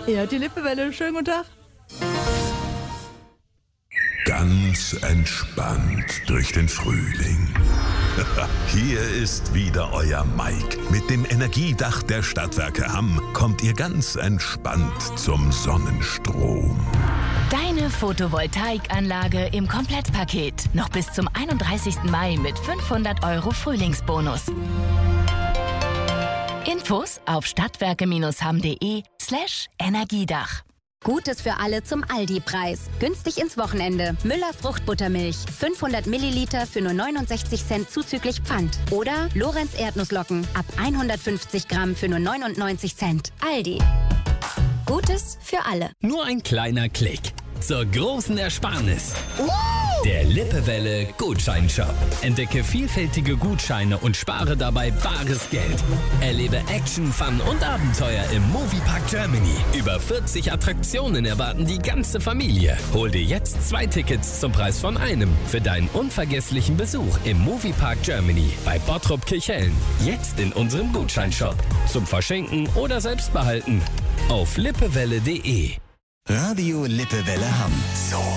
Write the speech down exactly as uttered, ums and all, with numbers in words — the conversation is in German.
Ja, die Lippewelle. Schönen guten Tag. Ganz entspannt durch den Frühling. Hier ist wieder euer Mike. Mit dem Energiedach der Stadtwerke Hamm kommt ihr ganz entspannt zum Sonnenstrom. Deine Photovoltaikanlage im Komplettpaket. Noch bis zum einunddreißigsten Mai mit fünfhundert Euro Frühlingsbonus. Infos auf stadtwerke-hamm.de slash Energiedach. Gutes für alle zum Aldi-Preis. Günstig ins Wochenende. Müller Fruchtbuttermilch. fünfhundert Milliliter für nur neunundsechzig Cent zuzüglich Pfand. Oder Lorenz Erdnusslocken. Ab hundertfünfzig Gramm für nur neunundneunzig Cent. Aldi. Gutes für alle. Nur ein kleiner Klick zur großen Ersparnis. Der Lippewelle Gutscheinshop. Entdecke vielfältige Gutscheine und spare dabei bares Geld. Erlebe Action, Fun und Abenteuer im Moviepark Germany. Über vierzig Attraktionen erwarten die ganze Familie. Hol dir jetzt zwei Tickets zum Preis von einem für deinen unvergesslichen Besuch im Moviepark Germany bei Bottrop Kirchhellen. Jetzt in unserem Gutscheinshop. Zum Verschenken oder selbst behalten. Auf lippewelle punkt de. Radio Lippewelle Hamm. So